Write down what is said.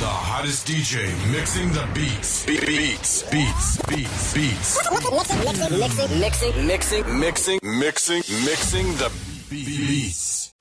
The hottest DJ mixing the beats. Beats. Mixing the beats.